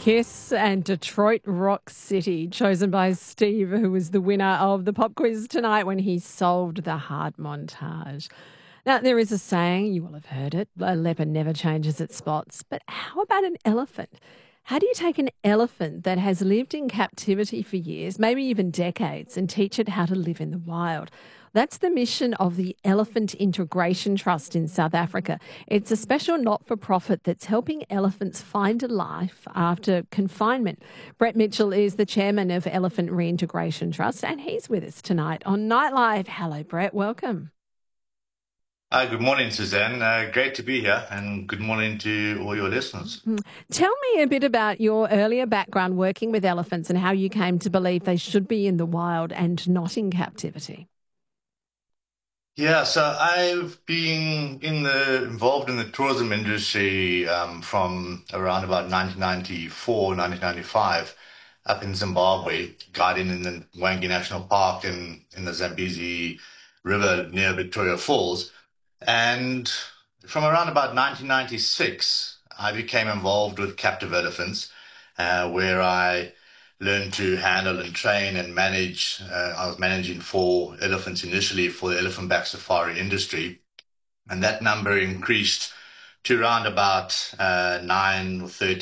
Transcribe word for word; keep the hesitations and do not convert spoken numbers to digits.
Kiss and Detroit Rock City, chosen by Steve, who was the winner of the pop quiz tonight when he solved the hard montage. Now, there is a saying, you will have heard it, a leopard never changes its spots. But how about an elephant? How do you take an elephant that has lived in captivity for years, maybe even decades, and teach it how to live in the wild? That's the mission of the Elephant Integration Trust in South Africa. It's a special not-for-profit that's helping elephants find a life after confinement. Brett Mitchell is the chairman of Elephant Reintegration Trust, and he's with us tonight on Nightlife. Hello, Brett. Welcome. Uh, good morning, Suzanne. Uh, great to be here, and good morning to all your listeners. Mm. Tell me a bit about your earlier background working with elephants and how you came to believe they should be in the wild and not in captivity. Yeah, so I've been in the involved in the tourism industry um, from around about nineteen ninety-four, nineteen ninety-five, up in Zimbabwe, guiding in the Wangi National Park and in the Zambezi River near Victoria Falls. And from around about nineteen ninety-six, I became involved with captive elephants, uh, where I learned to handle and train and manage. Uh, I was managing four elephants initially for the elephant back safari industry, and that number increased to around about uh, nine or thirteen